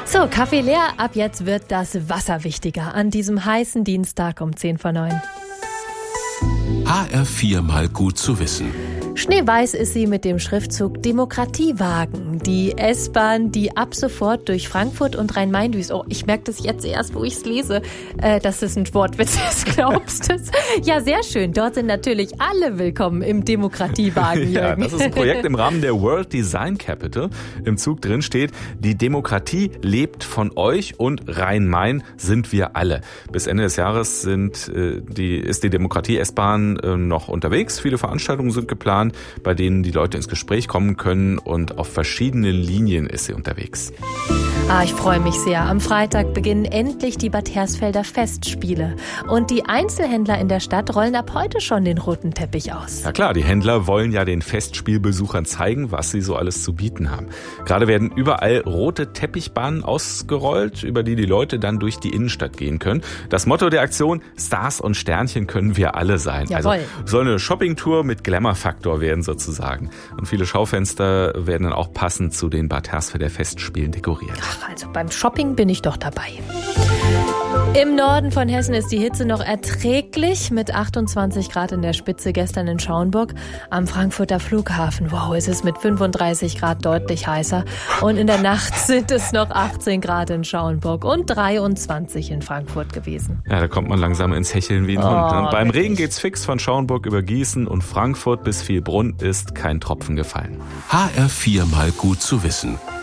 So, Kaffee leer. Ab jetzt wird das Wasser wichtiger an diesem heißen Dienstag um 8:50. HR4 mal gut zu wissen. Schneeweiß ist sie mit dem Schriftzug Demokratiewagen. Die S-Bahn, die ab sofort durch Frankfurt und Rhein-Main düst. Oh, ich merke das jetzt erst, wo ich es lese, dass es ein Wortwitz ist, glaubst du es? Ja, sehr schön. Dort sind natürlich alle willkommen im Demokratiewagen. Ja, das ist ein Projekt im Rahmen der World Design Capital. Im Zug drin steht, die Demokratie lebt von euch und Rhein-Main sind wir alle. Bis Ende des Jahres ist die Demokratie-S-Bahn noch unterwegs. Viele Veranstaltungen sind geplant, bei denen die Leute ins Gespräch kommen können, und auf verschiedenen Linien ist sie unterwegs. Ich freue mich sehr. Am Freitag beginnen endlich die Bad Hersfelder Festspiele. Und die Einzelhändler in der Stadt rollen ab heute schon den roten Teppich aus. Ja klar, die Händler wollen ja den Festspielbesuchern zeigen, was sie so alles zu bieten haben. Gerade werden überall rote Teppichbahnen ausgerollt, über die Leute dann durch die Innenstadt gehen können. Das Motto der Aktion: Stars und Sternchen können wir alle sein. Jawohl. Also soll eine Shoppingtour mit Glamour-Faktor werden sozusagen. Und viele Schaufenster werden dann auch passend zu den Bad Hersfelder Festspielen dekoriert. Also beim Shopping bin ich doch dabei. Im Norden von Hessen ist die Hitze noch erträglich mit 28 Grad in der Spitze, gestern in Schaumburg. Am Frankfurter Flughafen, wow, ist es mit 35 Grad deutlich heißer. Und in der Nacht sind es noch 18 Grad in Schaumburg und 23 in Frankfurt gewesen. Ja, da kommt man langsam ins Hecheln wie ein Hund. Ne? Beim Regen geht's fix von Schaumburg über Gießen und Frankfurt bis Vielbrunn ist kein Tropfen gefallen. HR4 mal gut zu wissen.